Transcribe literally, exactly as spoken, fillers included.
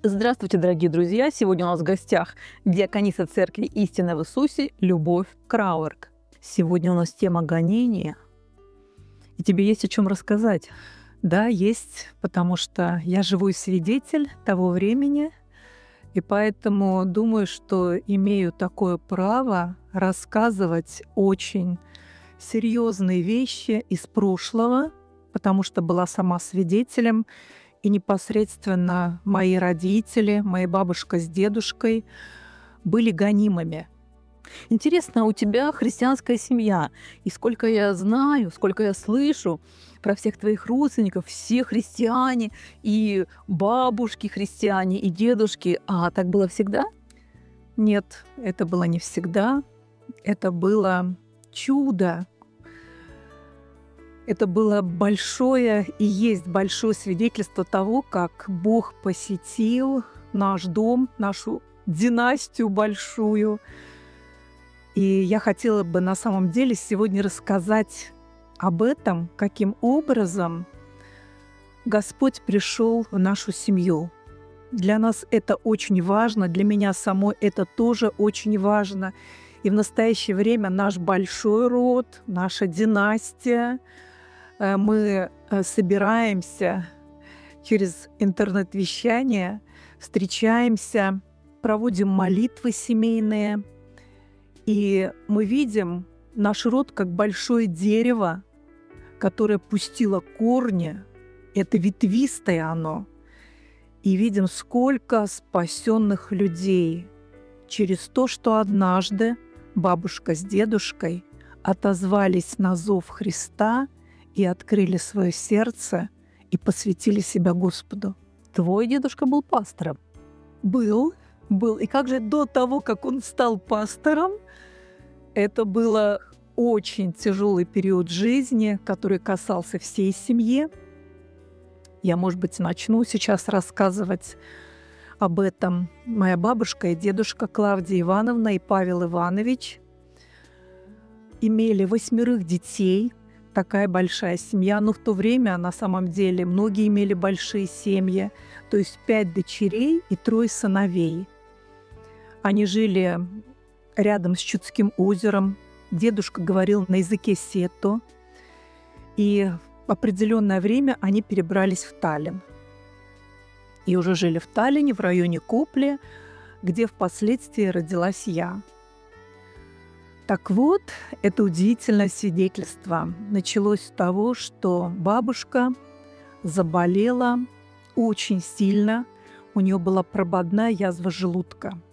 Здравствуйте, дорогие друзья! Сегодня у нас в гостях диакониса Церкви Истины в Иисусе Любовь Крауэрк. Сегодня у нас тема гонения, и тебе есть о чем рассказать. Да, есть, потому что я живой свидетель того времени, и поэтому думаю, что имею такое право рассказывать очень серьезные вещи из прошлого, потому что была сама свидетелем, и непосредственно мои родители, моя бабушка с дедушкой были гонимыми. Интересно, у тебя христианская семья, и сколько я знаю, сколько я слышу про всех твоих родственников, все христиане, и бабушки христиане, и дедушки. А так было всегда? Нет, это было не всегда. Это было чудо. Это было большое и есть большое свидетельство того, как Бог посетил наш дом, нашу династию большую. И я хотела бы на самом деле сегодня рассказать об этом, каким образом Господь пришел в нашу семью. Для нас это очень важно, для меня самой это тоже очень важно. И в настоящее время наш большой род, наша династия, мы собираемся через интернет-вещание, встречаемся, проводим молитвы семейные, и мы видим наш род как большое дерево, которое пустило корни, это ветвистое оно, и видим, сколько спасенных людей через то, что однажды бабушка с дедушкой отозвались на зов Христа и открыли свое сердце и посвятили себя Господу. Твой дедушка был пастором? Был, был. И как же до того, как он стал пастором, это было очень тяжелый период жизни, который касался всей семьи. Я, может быть, начну сейчас рассказывать об этом. Моя бабушка и дедушка Клавдия Ивановна и Павел Иванович имели восьмерых детей. Такая большая семья. Но в то время, на самом деле, многие имели большие семьи. То есть пять дочерей и трое сыновей. Они жили рядом с Чудским озером. Дедушка говорил на языке сето. И в определенное время они перебрались в Таллин. И уже жили в Таллине, в районе Копли, где впоследствии родилась я. Так вот, это удивительное свидетельство началось с того, что бабушка заболела очень сильно. У нее была прободная язва желудка.